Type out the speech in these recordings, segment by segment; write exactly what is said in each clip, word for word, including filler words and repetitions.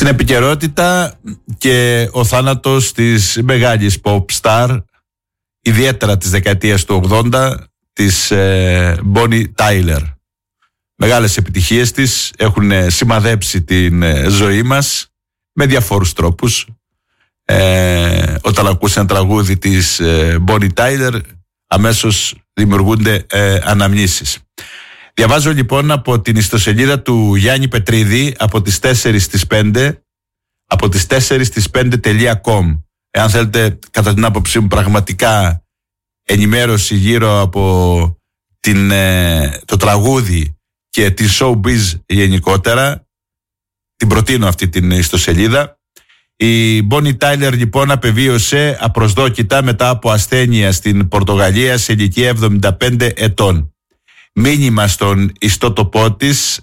Στην επικαιρότητα και ο θάνατος της μεγάλης pop star, ιδιαίτερα της δεκαετίας του ογδόντα, της ε, Bonnie Tyler. Μεγάλες επιτυχίες της έχουν σημαδέψει την ε, ζωή μας με διαφόρους τρόπους. Ε, όταν ακούσει ένα τραγούδι της ε, Bonnie Tyler, αμέσως δημιουργούνται ε, αναμνήσεις. Διαβάζω λοιπόν από την ιστοσελίδα του Γιάννη Πετρίδη από τις τέσσερις στις πέντε, από τις τέσσερις στις πέντε τελεία com. Εάν θέλετε, κατά την άποψή μου, πραγματικά ενημέρωση γύρω από την, ε, το τραγούδι και τη showbiz γενικότερα, την προτείνω αυτή την ιστοσελίδα. Η Bonnie Tyler λοιπόν απεβίωσε απροσδόκητα μετά από ασθένεια στην Πορτογαλία σε ηλικία εβδομήντα πέντε ετών. Μήνυμα στον ιστότοπό της,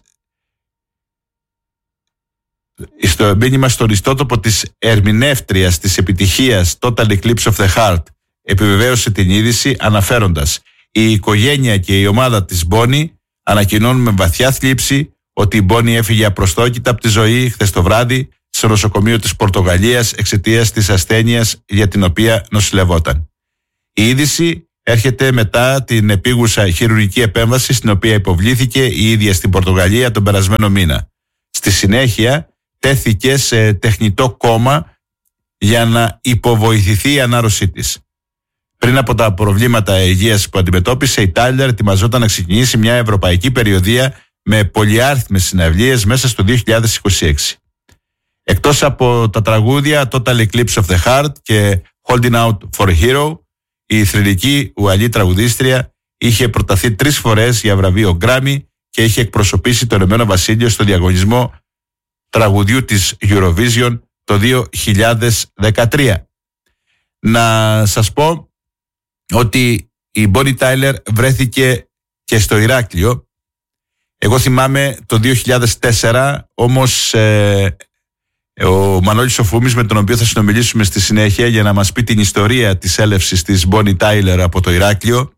στο μήνυμα στον ιστότοπο της ερμηνεύτριας της επιτυχίας Total Eclipse of the Heart επιβεβαίωσε την είδηση αναφέροντας: η οικογένεια και η ομάδα της Bonnie ανακοινώνουν με βαθιά θλίψη ότι η Bonnie έφυγε απροσδόκητα από τη ζωή χθες το βράδυ στο νοσοκομείο της Πορτογαλίας εξαιτίας της ασθένειας για την οποία νοσηλευόταν. Η είδηση έρχεται μετά την επίγουσα χειρουργική επέμβαση στην οποία υποβλήθηκε η ίδια στην Πορτογαλία τον περασμένο μήνα. Στη συνέχεια τέθηκε σε τεχνητό κόμμα για να υποβοηθηθεί η ανάρρωσή της. Πριν από τα προβλήματα υγείας που αντιμετώπισε, η Tyler ετοιμαζόταν να ξεκινήσει μια ευρωπαϊκή περιοδεία με πολυάριθμες συναυλίες μέσα στο δύο χιλιάδες είκοσι έξι. Εκτός από τα τραγούδια Total Eclipse of the Heart και Holding Out for a Hero, η θρυλική Ουαλή τραγουδίστρια είχε προταθεί τρεις φορές για βραβείο Grammy και είχε εκπροσωπήσει το Ηνωμένο Βασίλειο στο διαγωνισμό τραγουδιού της Eurovision το δύο χιλιάδες δεκατρία. Να σας πω ότι η Bonnie Tyler βρέθηκε και στο Ηράκλειο. Εγώ θυμάμαι το δύο χιλιάδες τέσσερα, όμως ε, ο Μανώλης ο Φούμης, με τον οποίο θα συνομιλήσουμε στη συνέχεια για να μας πει την ιστορία της έλευσης της Bonnie Tyler από το Ηράκλειο,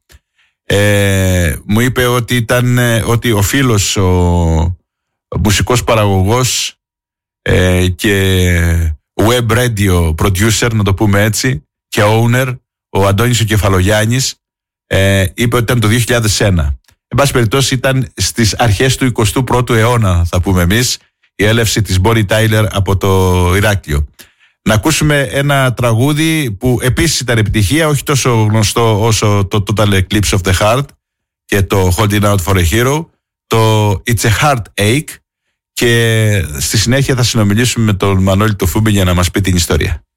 ε, μου είπε ότι ήταν ότι ο φίλος, ο, ο μουσικός παραγωγός ε, και web radio producer, να το πούμε έτσι, και owner, ο Αντώνης ο Κεφαλογιάννης, ε, είπε ότι ήταν το δύο χιλιάδες ένα. Εν πάση περιπτώσει ήταν στις αρχές του εικοστού πρώτου αιώνα, θα πούμε εμείς, η έλευση της Bonnie Tyler από το Ηράκλειο. Να ακούσουμε ένα τραγούδι που επίσης ήταν επιτυχία, όχι τόσο γνωστό όσο το Total Eclipse of the Heart και το Holding Out for a Hero, το It's a Heartache, και στη συνέχεια θα συνομιλήσουμε με τον Μανώλη το Φούμπη για να μας πει την ιστορία.